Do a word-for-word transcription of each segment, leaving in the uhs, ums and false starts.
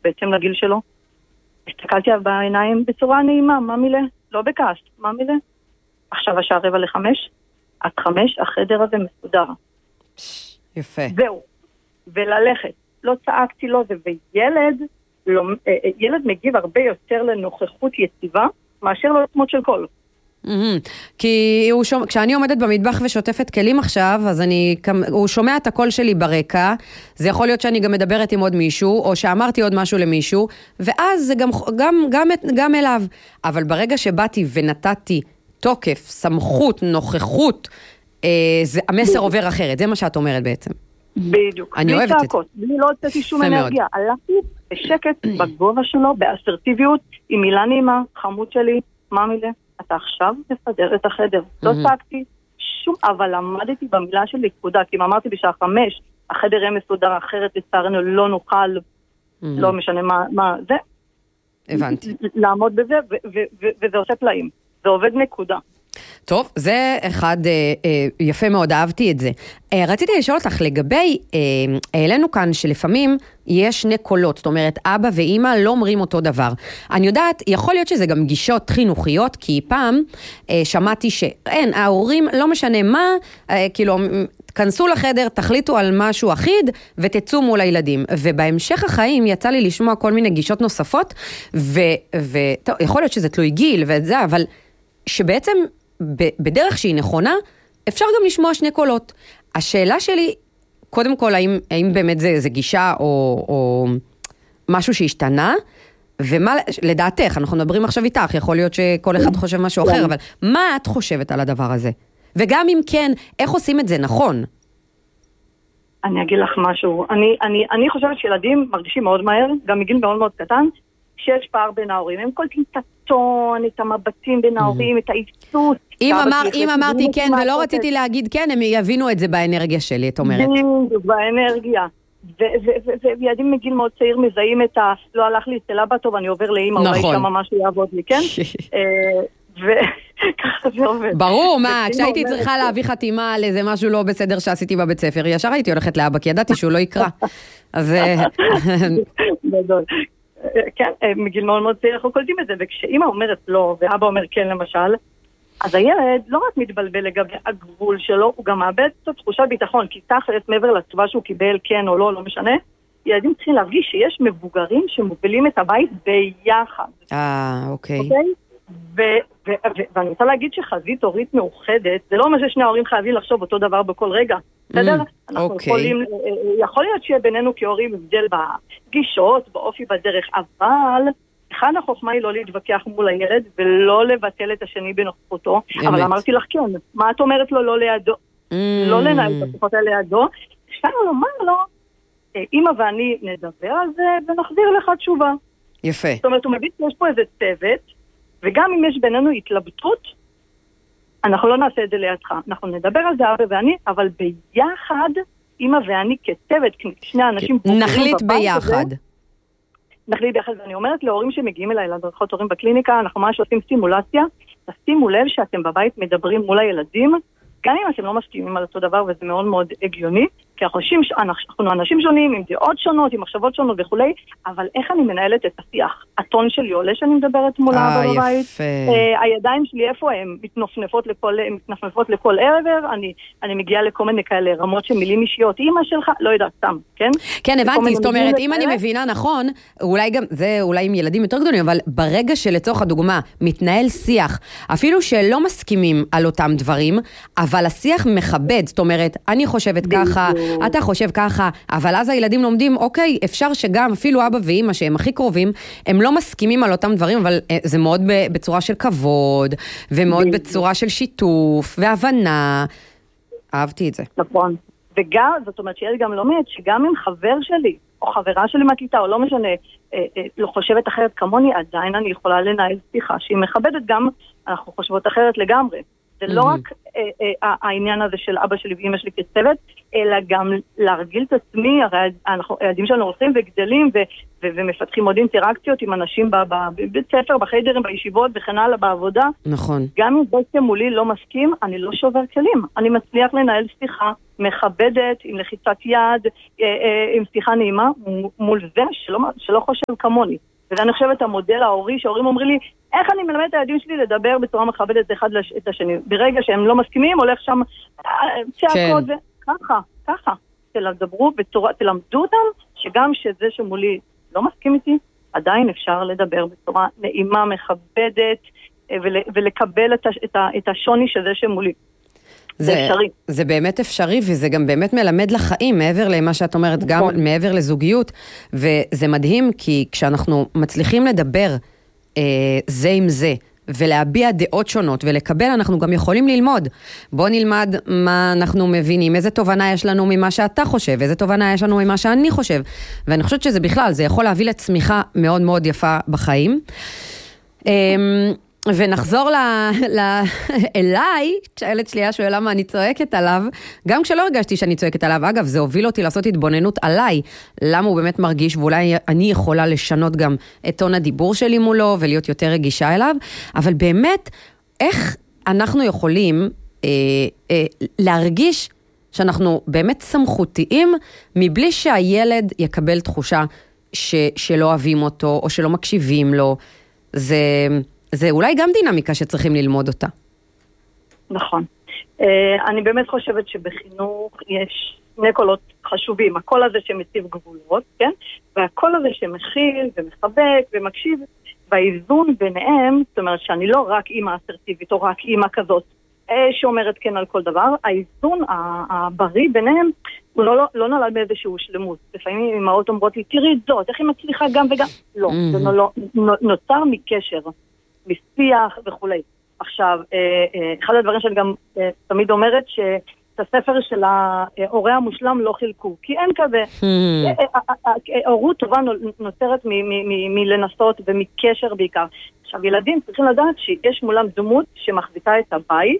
בעצם לגיל שלו. הסתכלתי עליו בעיניים בצורה נעימה, מה מילה? לא בכעס, מה מילה? עכשיו השעה רבע לחמש, עד חמש, החדר הזה מסודר. יפה. זהו. וללכת. לא צעקתי לו, וילד, לא, ילד מגיב הרבה יותר לנוכחות יציבה, מאשר לעוצמות של קול. כי הוא שומע, כשאני עומדת במטבח ושוטפת כלים עכשיו, אז אני, הוא שומע את הקול שלי ברקע, זה יכול להיות שאני גם מדברת עם עוד מישהו, או שאמרתי עוד משהו למישהו, ואז זה גם, גם, גם, גם אליו. אבל ברגע שבאתי ונתתי תוקף, סמכות, נוכחות, אה, זה, המסר עובר אחרת, זה מה שאת אומרת בעצם. בדיוק. אני אוהבת את זה. בלי לא הוצאתי שום אנרגיה. הלכתי בשקט, בגובה שלו, באסרטיביות, עם מילה נעימה, חמוד שלי, מה מילה? אתה עכשיו תסדר את החדר. לא צעקתי שום, אבל למדתי במילה של נקודה, כי אם אמרתי בשעה חמש, החדר יהיה מסודר, אחרת לצערנו לא נוכל, לא משנה מה זה. הבנתי. לעמוד בזה, וזה עושה פלאים. זה עובד נקודה. טוב, זה אחד, אה, אה, יפה מאוד, אהבתי את זה. אה, רציתי לשאול אותך לגבי, אה, העלינו כאן שלפעמים יש שני קולות, זאת אומרת, אבא ואמא לא אומרים אותו דבר. אני יודעת, יכול להיות שזה גם גישות חינוכיות, כי פעם אה, שמעתי שאין, ההורים, לא משנה מה, אה, כאילו, כנסו לחדר, תחליטו על משהו אחיד, ותצאו מול הילדים. ובהמשך החיים יצא לי לשמוע כל מיני גישות נוספות, ו, ו, טוב, יכול להיות שזה תלוי גיל ואת זה, אבל שבעצם בדרך שהיא נכונה, אפשר גם לשמוע שני קולות. השאלה שלי, קודם כל, האם, האם באמת זה, זה גישה או, או משהו שהשתנה, ומה, לדעתך, אנחנו מדברים עכשיו איתך, יכול להיות שכל אחד חושב משהו אחר, אבל מה את חושבת על הדבר הזה? וגם אם כן, איך עושים את זה נכון? אני אגיד לך משהו. אני, אני, אני חושבת שילדים מרגישים מאוד מהר, גם מגיל מאוד מאוד קטן, שיש פער בין ההורים. הם קולטים את הטון, את המבטים בין ההורים, את העיצות. אם, אמר, אם אמרתי כן ולא רציתי להגיד כן, הם יבינו את זה באנרגיה שלי, את אומרת. בדיוק, באנרגיה. וילדים מגיל מאוד צעיר מזהים את ה... לא הלך לי אצל אבא טוב, אני עובר לאמא, אולי שם משהו יעבוד לי, כן? וככה זה עובד. ברור, מה, כשהייתי צריכה להביא חתימה על איזה משהו לא בסדר שעשיתי בבית ספר, ישר הייתי הולכת לאבא, כי ידעתי שהוא לא יקרא. אז... גדול. כן, מגיל מאוד מאוד צעיר אנחנו קולטים את זה, וכשאמא אומרת לא, ואבא אומר כן למשל, אז הילד לא רק מתבלבל לגבי הגבול שלו, הוא גם מאבד את תחושת ביטחון, כי תכלס מעבר לתשובה שהוא קיבל כן או לא, לא משנה, ילדים צריכים להרגיש שיש מבוגרים שמובילים את הבית ביחד. אה, אוקיי. אוקיי? ואני רוצה להגיד שחזית הורית מאוחדת, זה לא אומר ששני ההורים חייבים לחשוב אותו דבר בכל רגע. בסדר? אנחנו יכולים, יכול להיות שיהיה בינינו כהורים הבדל בגישות, באופי בדרך, אבל אחד החוכמה היא לא להתווכח מול הילד ולא לבטל את השני בנוכחותו. אבל אמרתי לך כן, מה את אומרת לו לא לידו? לא לנהל את השיחות האלה לידו. אפשר לומר לו, אמא ואני נדבר על זה ונחזיר לך תשובה. יפה. זאת אומרת, הוא מבין שיש פה איזה צוות, וגם אם יש בינינו התלבטות, אנחנו לא נעשה את זה לידך. אנחנו נדבר על זה אבא ואני, אבל ביחד, אמא ואני כצוות, שני אנשים... נחליט ביחד. נחליט ביחד, ואני אומרת להורים שמגיעים אליי להדרכות הורים בקליניקה, אנחנו ממש עושים סימולציה, תשימו לב שאתם בבית מדברים מול הילדים, גם אם אתם לא מסכימים על אותו דבר, וזה מאוד מאוד הגיוני, כי אנחנו אנשים שונים, עם דעות שונות, עם מחשבות שונות וכו', אבל איך אני מנהלת את השיח? הטון שלי עולה שאני מדברת מול אבא בבית, הידיים שלי איפה הם? מתנפנפות לכל, מתנפנפות לכל עבר, אני, אני מגיעה לכל מיני כאלה רמות של מילים אישיות, אמא שלך, לא יודעת, סתם, כן? כן, הבנתי, זאת אומרת, אם אני מבינה נכון, אולי גם, זה אולי עם ילדים יותר גדולים, אבל ברגע שלצורך הדוגמה מתנהל שיח, אפילו שלא מסכימים על אותם דברים, אבל השיח מכבד, זאת אומרת, אני חושבת ככה, אתה חושב ככה, אבל אז הילדים לומדים, אוקיי, אפשר שגם אפילו אבא ואמא שהם הכי קרובים, הם לא מסכימים על אותם דברים, אבל זה מאוד בצורה של כבוד, ומאוד בצורה של שיתוף, והבנה. אהבתי את זה. נכון. וגם, זאת אומרת שילד גם לומד, שגם אם חבר שלי, או חברה שלי מהכיתה, או לא משנה, לא חושבת אחרת כמוני, עדיין אני יכולה לנהל שיחה, שהיא מכבדת גם, אנחנו חושבות אחרת לגמרי. זה לא רק העניין הזה של אבא שלי ואמא שלי כצוות, אלא גם להרגיל את עצמי, הרי הילדים שלנו הולכים וגדלים ומפתחים עוד אינטראקציות עם אנשים בבית ספר, בחיידרים, בישיבות וכן הלאה בעבודה. נכון. גם אם זה שמולי לא מסכים, אני לא שובר כלים. אני מצליח לנהל שיחה מכבדת, עם לחיצת יד, עם שיחה נעימה, מול זה שלא חושב כמוני. וזה אני חושבת המודל ההורי, שההורים אומרים לי, איך אני מלמד את הילדים שלי לדבר בצורה מכבדת אחד את השני. ברגע שהם לא מסכימים, הולך שם צעקות, וככה, ככה. תלמדו בצורה, תלמדו אותם, שגם שזה שמולי לא מסכים איתי, עדיין אפשר לדבר בצורה נעימה, מכבדת, ולקבל את השוני שזה שמולי. זה, זה אפשרי. זה באמת אפשרי, וזה גם באמת מלמד לחיים, מעבר למה שאת אומרת, גם מעבר לזוגיות, וזה מדהים, כי כשאנחנו מצליחים לדבר אה, זה עם זה, ולהביע דעות שונות, ולקבל, אנחנו גם יכולים ללמוד. בוא נלמד מה אנחנו מבינים, איזה תובנה יש לנו ממה שאתה חושב, איזה תובנה יש לנו ממה שאני חושב, ואני חושבת שזה בכלל, זה יכול להביא לצמיחה מאוד מאוד יפה בחיים. אה, ונחזור ל, ל, אליי, כשהילד שלי היה שואל למה אני צועקת עליו, גם כשלא הרגשתי שאני צועקת עליו, אגב, זה הוביל אותי לעשות התבוננות עליי, למה הוא באמת מרגיש, ואולי אני יכולה לשנות גם את טון הדיבור שלי מולו, ולהיות יותר רגישה אליו, אבל באמת, איך אנחנו יכולים אה, אה, להרגיש שאנחנו באמת סמכותיים, מבלי שהילד יקבל תחושה ש, שלא אוהבים אותו, או שלא מקשיבים לו, זה... זה אולי גם דינמיקה שצריכים ללמוד אותה. נכון. אני באמת חושבת שבחינוך יש שני קולות חשובים. הקול הזה שמציב גבולות, כן? והקול הזה שמכיל ומחבק ומקשיב, והאיזון ביניהם, זאת אומרת שאני לא רק אימא אסרטיבית או רק אימא כזאת שאומרת כן על כל דבר, האיזון הבריא ביניהם הוא לא, לא, לא נולד באיזשהו שלמות. לפעמים אמהות אומרות לי, תראי את זאת, איך היא מצליחה גם וגם? לא, זה לא, נוצר מקשר. משיח וכולי. עכשיו, אחד הדברים שאני גם תמיד אומרת, שאת הספר של ההורה המושלם לא חילקו, כי אין כזה. הורות טובה נוצרת מלנסות ומקשר בעיקר. עכשיו, ילדים צריכים לדעת שיש מולם דמות שמחזיקה את הבית,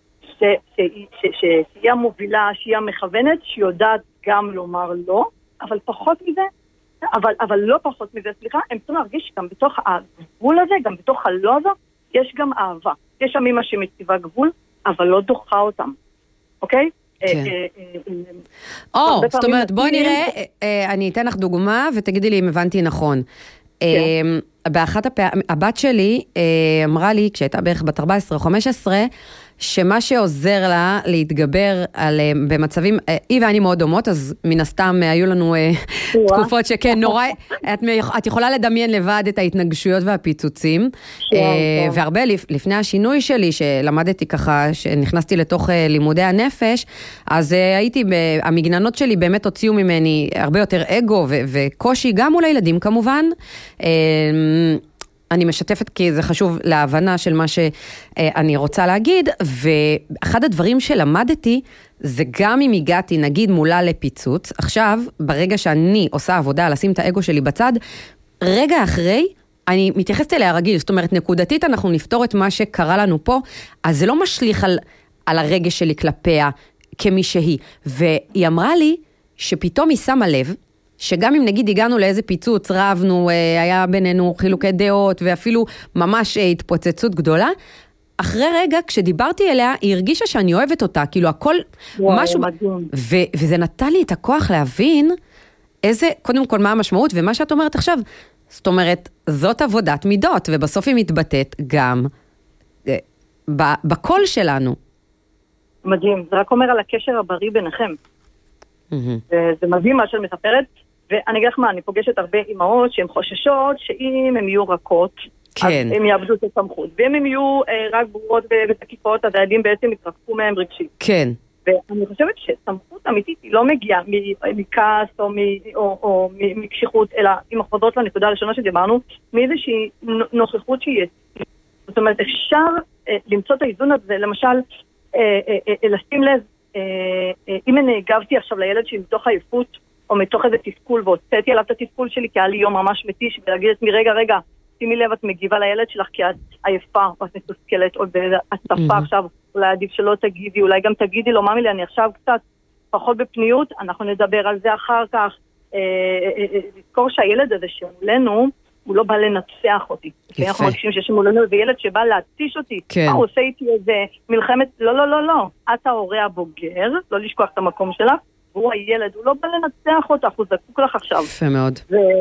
שהיא המובילה, שהיא המכוונת, שיודעת גם לומר לא, אבל פחות מזה, אבל, אבל לא פחות מזה, סליחה, הם צריכים להרגיש גם בתוך הגבול הזה, גם בתוך הלא הזה, יש גם אהבה. יש שם אמא שמציבה גבול, אבל לא דוחה אותם. אוקיי? כן. או, זאת אומרת, בואי נראה, אני אתן לך דוגמה, ותגידי לי אם הבנתי נכון. באחת הפעמים, הבת שלי אמרה לי, כשהייתה בערך בת ארבע עשרה או חמש עשרה, שמה שעוזר לה להתגבר על, במצבים, היא ואני מאוד דומות, אז מן הסתם היו לנו תקופות שכן, נורא, את, את יכולה לדמיין לבד את ההתנגשויות והפיצוצים, והרבה לפני השינוי שלי, שלמדתי ככה, שנכנסתי לתוך לימודי הנפש, אז הייתי, המגננות שלי באמת הוציאו ממני הרבה יותר אגו וקושי, גם מול הילדים כמובן, אני משתפת כי זה חשוב להבנה של מה שאני רוצה להגיד, ואחד הדברים שלמדתי, זה גם אם הגעתי, נגיד מולה לפיצוץ, עכשיו, ברגע שאני עושה עבודה, לשים את האגו שלי בצד, רגע אחרי, אני מתייחסת אליה רגיל, זאת אומרת, נקודתית אנחנו נפתור את מה שקרה לנו פה, אז זה לא משליך על, על הרגש שלי כלפיה כמי שהיא, והיא אמרה לי שפתאום היא שמה לב, שגם אם נגיד הגענו לאיזה פיצוץ, רבנו, היה בינינו חילוקי דעות, ואפילו ממש התפוצצות גדולה, אחרי רגע, כשדיברתי אליה, היא הרגישה שאני אוהבת אותה, כאילו הכל משהו, ו- וזה נתן לי את הכוח להבין, איזה, קודם כל מה המשמעות, ומה שאת אומרת עכשיו, זאת אומרת, זאת עבודת מידות, ובסוף היא מתבטאת גם בקול שלנו. מדהים, זה רק אומר על הקשר הבריא ביניכם. זה מדהים מה שאני מספרת, ואני אגיד לך מה, אני פוגשת הרבה אמהות שהן חוששות שאם הן יהיו רכות, אז הם יאבדו את הסמכות, ואם הן יהיו רק ברורות ותקיפות, אז הילדים בעצם יתרחקו מהם רגשית. כן. ואני חושבת שסמכות אמיתית היא לא מגיעה מכעס או מקשיחות, אלא אם חוזרות לנקודה הראשונה שדיברנו, מאיזושהי נוכחות שהיא. זאת אומרת, אפשר למצוא את האיזון הזה, למשל, לשים לב, אם אני הגבתי עכשיו לילד שלי מתוך עייפות, או מתוך איזה תסכול, והוצאתי עליו את התסכול שלי, כי היה לי יום ממש מתיש, ולהגיד את מי, רגע, רגע, שימי לב, את מגיבה לילד שלך, כי את עייפה, או את מתוסכלת, או בהצפה עכשיו, אולי עדיף שלא תגידי, אולי גם תגידי לו, מאמי לי, אני עכשיו קצת פחות בפניות, אנחנו נדבר על זה אחר כך. לזכור שהילד הזה שמולנו, הוא לא בא לנצח אותי. אנחנו מרגישים שיש מולנו איזה ילד שבא להתיש אותי. הוא עושה איתי איזה מלחמת, לא, לא, לא, לא. את ההורה הבוגר, לא לשכוח את המקום שלך, והוא הילד, הוא לא בא לנצח אותך, הוא זקוק לך עכשיו. יפה מאוד.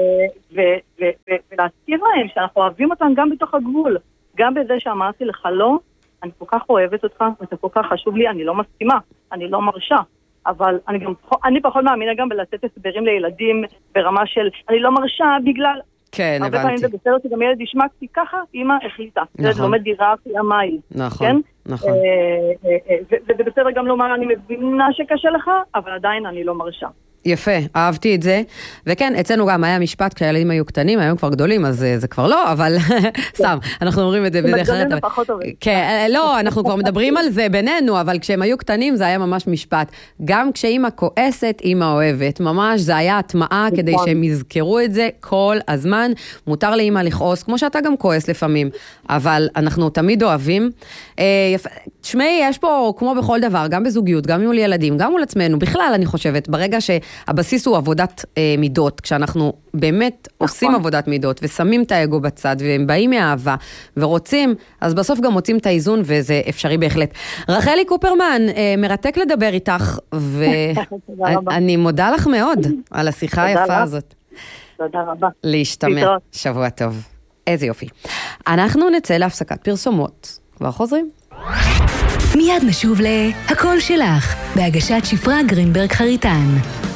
ולהזכיר להם שאנחנו אוהבים אותם גם בתוך הגבול. גם בזה שאמרתי לך לא, אני כל כך אוהבת אותך, ואתה כל כך חשוב לי, אני לא מסכימה, אני לא מרשה. אבל אני גם, אני פחות מאמינה גם בלתת הסברים לילדים ברמה של, אני לא מרשה בגלל... כן, הבנתי. הרבה פעמים זה בסדר שגם ילד ישמע, כי ככה אמא החליטה. נכון. ילד לומד דירה אחרי המים. נכון, כן? נכון. וזה בסדר גם לומר, אני מבינה שקשה לך, אבל עדיין אני לא מרשה. יפה, אהבתי את זה. וכן, אצלנו גם היה משפט, כשהילדים היו קטנים, היום כבר גדולים, אז זה כבר לא, אבל סתם, אנחנו אומרים את זה בדרך אחרת. זה פחות טובים. כן, לא, אנחנו כבר מדברים על זה בינינו, אבל כשהם היו קטנים זה היה ממש משפט. גם כשאמא כועסת, אמא אוהבת. ממש, זה היה הטמעה כדי שהם יזכרו את זה כל הזמן. מותר לאמא לכעוס, כמו שאתה גם כועס לפעמים, אבל אנחנו תמיד אוהבים. תשמעי, יש פה, כמו בכל דבר, גם בזוגיות, גם מול ילדים, גם מול עצמנו, בכלל אני חושבת, ברגע שהבסיס הוא עבודת אה, מידות, כשאנחנו באמת נכון. עושים עבודת מידות, ושמים את האגו בצד, והם באים מאהבה, ורוצים, אז בסוף גם מוצאים את האיזון, וזה אפשרי בהחלט. רחלי קופרמן, אה, מרתק לדבר איתך, ואני מודה לך מאוד על השיחה היפה הזאת. תודה רבה. להשתמע. שבוע טוב. איזה יופי. אנחנו נצא להפסקת פרסומות. כבר חוזרים. מיד נשוב להכל שלך, בהגשת שפרה גרינברג חריטן.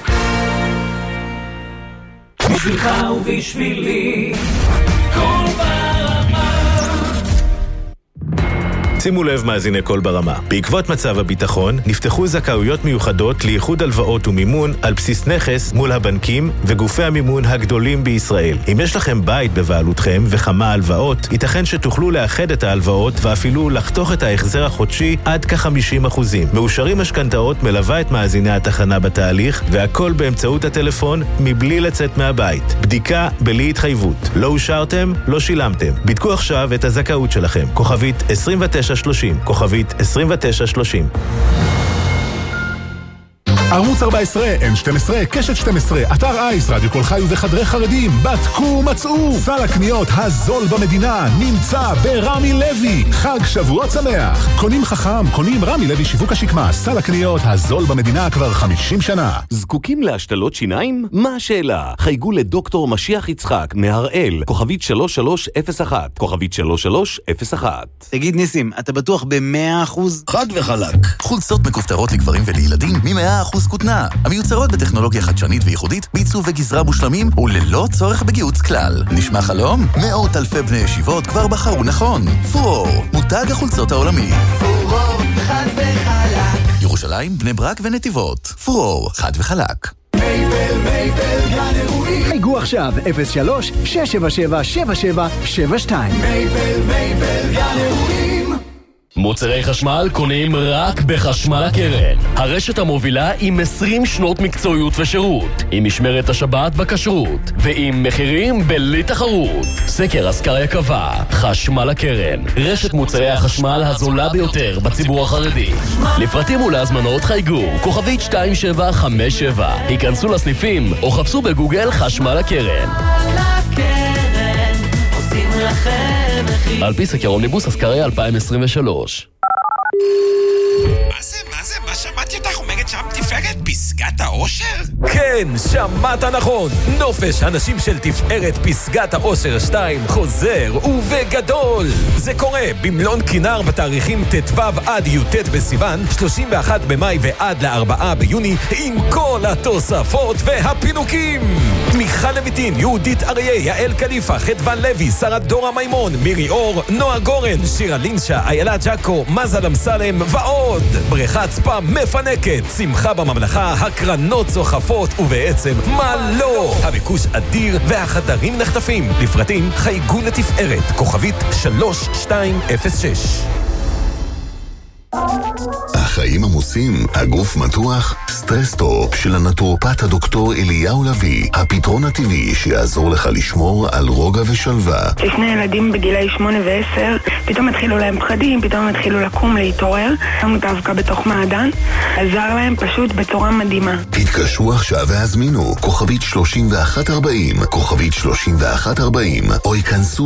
בשבילך ובשבילי, כל ברמה. שימו לב מאזיני כל ברמה. בעקבות מצב הביטחון, נפתחו זכאויות מיוחדות לייחוד הלוואות ומימון על בסיס נכס מול הבנקים וגופי המימון הגדולים בישראל. אם יש לכם בית בבעלותכם וכמה הלוואות, ייתכן שתוכלו לאחד את ההלוואות ואפילו לחתוך את ההחזר החודשי עד כ-חמישים אחוזים. מאושרים משכנתאות מלווה את מאזיני התחנה בתהליך, והכל באמצעות הטלפון מבלי לצאת מהבית. בדיקה בלי התחייבות. לא אושרתם, לא שילמתם. בדקו עכשיו את הזכאות שלכם. כוכבית עשרים ותשע שלושים, כוכבית עשרים ותשע שלושים. ערוץ ארבע עשרה, אן שתים עשרה, קשת שתים עשרה, אתר אייס, רדיו כל חי וחדרי חרדים, בדקו מצאו. סל הקניות הזול במדינה נמצא ברמי לוי. חג שבועות שמח. קונים חכם, קונים רמי לוי שיווק השקמה. סל הקניות הזול במדינה כבר חמישים שנה. זקוקים להשתלות שיניים? מה השאלה? חייגו לדוקטור משיח יצחק מהראל, כוכבית שלוש שלוש אפס אחת, כוכבית שלוש שלוש אפס אחת. תגיד ניסים, אתה בטוח ב-מאה אחוז? חד וחלק. חולצות מכופתרות לגברים ולילדים מ-מאה אחוז כותנה. המיוצרות בטכנולוגיה חדשנית וייחודית, בעיצוב וגזרה מושלמים וללא צורך בגיוץ כלל. נשמע חלום? מאות אלפי בני ישיבות כבר בחרו נכון. פורור, מותג החולצות העולמי. פורור, חד וחלק. ירושלים, בני ברק ונתיבות. פורור, חד וחלק. מייבל, מייבל, גן אירועים. חייגו עכשיו אפס שלוש שש שבע שבע שבע שבע שבע שתיים. מייבל, מייבל, גן אירועים. מוצרי חשמל קונים רק בחשמל הקרן. הרשת המובילה עם עשרים שנות מקצועיות ושירות, עם משמרת השבת בכשרות, ועם מחירים בלי תחרות. סקר אסקריה קבע, חשמל הקרן, רשת מוצרי החשמל הזולה ביותר בציבור החרדי. לפרטים ולהזמנות חייגו, כוכבית שתיים שבע חמש שבע. היכנסו לסניפים או חפשו בגוגל חשמל הקרן. על פי סקר אומניבוס אסקריה אלפיים עשרים ושלוש. מה זה? מה זה? מה שמעתי אותך אומרת שם תפארת פסגת האושר? כן, שמעת נכון. נופש הנשים של תפארת פסגת האושר שתיים חוזר ובגדול. זה קורה במלון כינר בתאריכים ט"ו עד י"ט בסיוון, שלושים ואחד במאי ועד לארבעה ביוני, עם כל התוספות והפינוקים. מיכל לויטין, יהודית אריה, יעל קליפה, חדוון לוי, שרה דורה מימון, מירי אור, נועה גורן, שירה לינשה, איילה ג'קו, מזל אמסלם ועוד. בריכת ספה מפנקת, שמחה בממלכה, הקרנות צוחפות ובעצם מה לא. הביקוש אדיר והחדרים נחטפים. לפרטים חייגו לתפארת, כוכבית שלוש שתיים אפס שש. חיים עמוסים, הגוף מתוח? סטרסטופ של הנטורופט הדוקטור אליהו לוי, הפתרון הטבעי שיעזור לך לשמור על רוגע ושלווה. שני ילדים בגילי שמונה ועשר, פתאום התחילו להם פחדים, פתאום התחילו לקום, להתעורר, שמו את האבקה בתוך מעדן, עזר להם פשוט בצורה מדהימה. התקשרו עכשיו והזמינו, כוכבית שלושים ואחת ארבעים, כוכבית שלושים ואחת ארבעים, או ייכנסו